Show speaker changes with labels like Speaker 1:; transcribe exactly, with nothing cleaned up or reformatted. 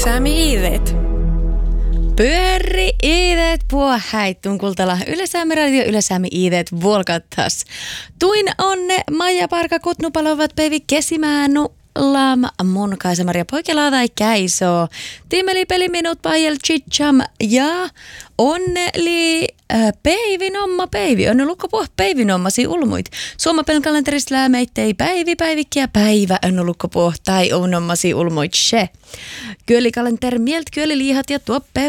Speaker 1: Ylesäämi iidet.
Speaker 2: Pyöri iidet puohäittun kultala Ylesäämi radio Ylesäämi iidet vuolkattas. Tuin onne Maija Parka kutnupalovat päivi kesimäänu lam mun Kaisa-Maria Poikelaata käisoo. Tiimeli peliminut pajel chicham ja onneli äh, päivinomma päivi. On lukko puh päivinommasi ulmuit. Suomapelin kalenterista lämmeittei päivi päivikkiä päivä on lukko puh tai on ommasi ulmuit se. Kyöli kalenter mielt kyöli lihat ja tuoppe